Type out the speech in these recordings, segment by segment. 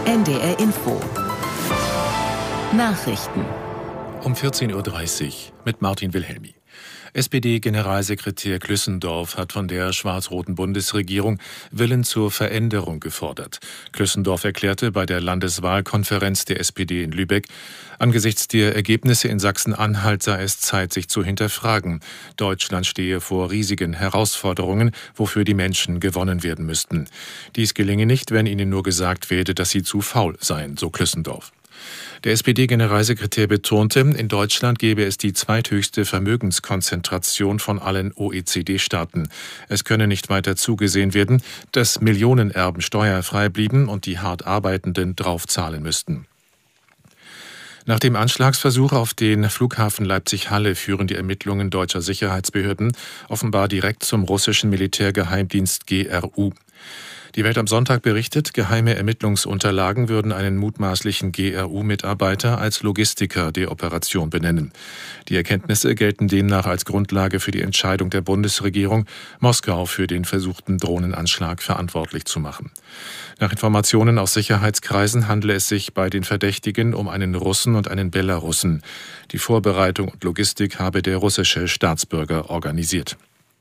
NDR Info. Nachrichten. Um 14.30 Uhr mit Martin Wilhelmi. SPD-Generalsekretär Klüssendorf hat von der schwarz-roten Bundesregierung Willen zur Veränderung gefordert. Klüssendorf erklärte bei der Landeswahlkonferenz der SPD in Lübeck, angesichts der Ergebnisse in Sachsen-Anhalt sei es Zeit, sich zu hinterfragen. Deutschland stehe vor riesigen Herausforderungen, wofür die Menschen gewonnen werden müssten. Dies gelinge nicht, wenn ihnen nur gesagt werde, dass sie zu faul seien, so Klüssendorf. Der SPD-Generalsekretär betonte, in Deutschland gebe es die zweithöchste Vermögenskonzentration von allen OECD-Staaten. Es könne nicht weiter zugesehen werden, dass Millionenerben steuerfrei blieben und die hart Arbeitenden draufzahlen müssten. Nach dem Anschlagsversuch auf den Flughafen Leipzig-Halle führen die Ermittlungen deutscher Sicherheitsbehörden offenbar direkt zum russischen Militärgeheimdienst GRU. Die Welt am Sonntag berichtet, geheime Ermittlungsunterlagen würden einen mutmaßlichen GRU-Mitarbeiter als Logistiker der Operation benennen. Die Erkenntnisse gelten demnach als Grundlage für die Entscheidung der Bundesregierung, Moskau für den versuchten Drohnenanschlag verantwortlich zu machen. Nach Informationen aus Sicherheitskreisen handele es sich bei den Verdächtigen um einen Russen und einen Belarussen. Die Vorbereitung und Logistik habe der russische Staatsbürger organisiert.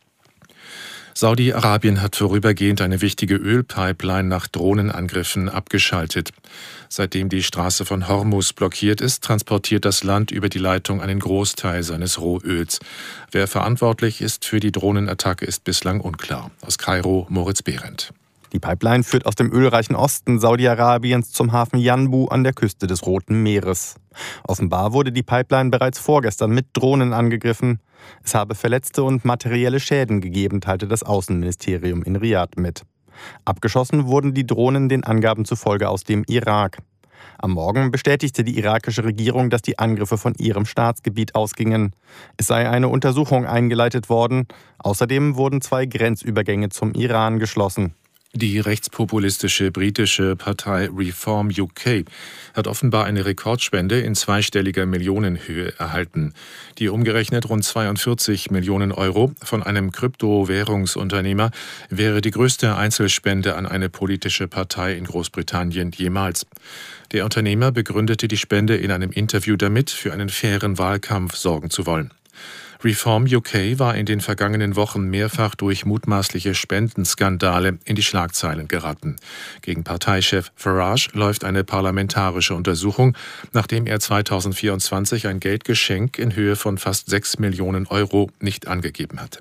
Saudi-Arabien hat vorübergehend eine wichtige Ölpipeline nach Drohnenangriffen abgeschaltet. Seitdem die Straße von Hormuz blockiert ist, transportiert das Land über die Leitung einen Großteil seines Rohöls. Wer verantwortlich ist für die Drohnenattacke, ist bislang unklar. Aus Kairo, Moritz Behrendt. Die Pipeline führt aus dem ölreichen Osten Saudi-Arabiens zum Hafen Yanbu an der Küste des Roten Meeres. Offenbar wurde die Pipeline bereits vorgestern mit Drohnen angegriffen. Es habe Verletzte und materielle Schäden gegeben, teilte das Außenministerium in Riad mit. Abgeschossen wurden die Drohnen den Angaben zufolge aus dem Irak. Am Morgen bestätigte die irakische Regierung, dass die Angriffe von ihrem Staatsgebiet ausgingen. Es sei eine Untersuchung eingeleitet worden. Außerdem wurden 2 Grenzübergänge zum Iran geschlossen. Die rechtspopulistische britische Partei Reform UK hat offenbar eine Rekordspende in zweistelliger Millionenhöhe erhalten. Die umgerechnet rund 42 Millionen Euro von einem Kryptowährungsunternehmer wäre die größte Einzelspende an eine politische Partei in Großbritannien jemals. Der Unternehmer begründete die Spende in einem Interview damit, für einen fairen Wahlkampf sorgen zu wollen. Reform UK war in den vergangenen Wochen mehrfach durch mutmaßliche Spendenskandale in die Schlagzeilen geraten. Gegen Parteichef Farage läuft eine parlamentarische Untersuchung, nachdem er 2024 ein Geldgeschenk in Höhe von fast 6 Millionen Euro nicht angegeben hatte.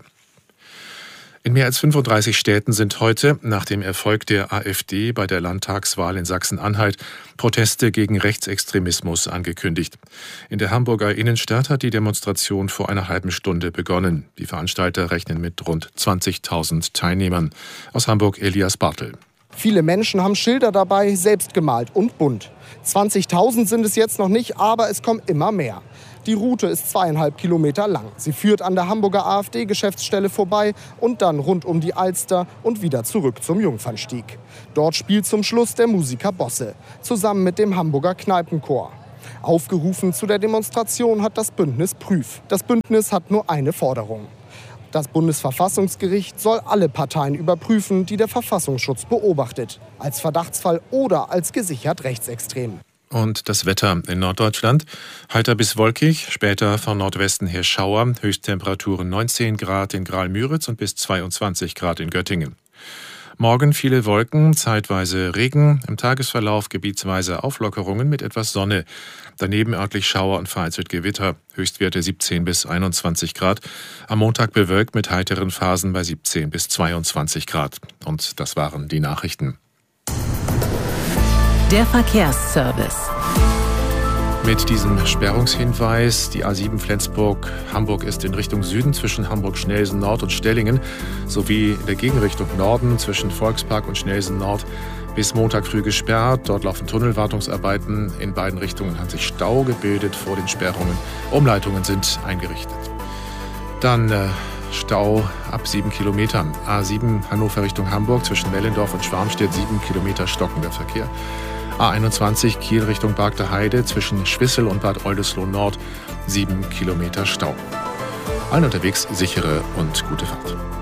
In mehr als 35 Städten sind heute, nach dem Erfolg der AfD bei der Landtagswahl in Sachsen-Anhalt, Proteste gegen Rechtsextremismus angekündigt. In der Hamburger Innenstadt hat die Demonstration vor einer halben Stunde begonnen. Die Veranstalter rechnen mit rund 20.000 Teilnehmern. Aus Hamburg Elias Bartel. Viele Menschen haben Schilder dabei, selbst gemalt und bunt. 20.000 sind es jetzt noch nicht, aber es kommen immer mehr. Die Route ist 2,5 Kilometer lang. Sie führt an der Hamburger AfD-Geschäftsstelle vorbei und dann rund um die Alster und wieder zurück zum Jungfernstieg. Dort spielt zum Schluss der Musiker Bosse, zusammen mit dem Hamburger Kneipenchor. Aufgerufen zu der Demonstration hat das Bündnis Prüf. Das Bündnis hat nur eine Forderung. Das Bundesverfassungsgericht soll alle Parteien überprüfen, die der Verfassungsschutz beobachtet, als Verdachtsfall oder als gesichert rechtsextrem. Und das Wetter in Norddeutschland. Heiter bis wolkig, später von Nordwesten her Schauer, Höchsttemperaturen 19 Grad in Graal-Müritz und bis 22 Grad in Göttingen. Morgen viele Wolken, zeitweise Regen, im Tagesverlauf gebietsweise Auflockerungen mit etwas Sonne. Daneben örtlich Schauer und vereinzelt Gewitter, Höchstwerte 17 bis 21 Grad. Am Montag bewölkt mit heiteren Phasen bei 17 bis 22 Grad. Und das waren die Nachrichten. Der Verkehrsservice. Mit diesem Sperrungshinweis, die A7 Flensburg-Hamburg ist in Richtung Süden zwischen Hamburg-Schnelsen-Nord und Stellingen sowie in der Gegenrichtung Norden zwischen Volkspark und Schnelsen-Nord bis Montag früh gesperrt. Dort laufen Tunnelwartungsarbeiten. In beiden Richtungen hat sich Stau gebildet vor den Sperrungen. Umleitungen sind eingerichtet. Dann Stau ab 7 Kilometern. A7 Hannover Richtung Hamburg zwischen Mellendorf und Schwarmstedt 7 Kilometer stockender Verkehr. A21 Kiel Richtung Bargter Heide zwischen Schwissel und Bad Oldesloe Nord 7 Kilometer Stau. Allen unterwegs sichere und gute Fahrt.